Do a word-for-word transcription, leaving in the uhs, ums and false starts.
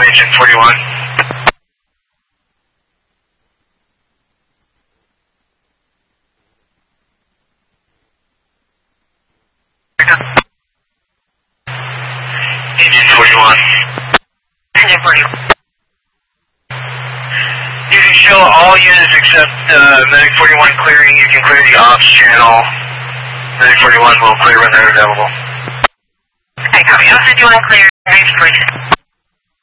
Agent forty-one. Agent forty-one. Agent forty-one. You can show all units except uh, Medic forty-one clearing. You can clear the ops channel. Medic forty-one will clear when they're available. Okay, copy. I'll send you one clear. Thanks, please.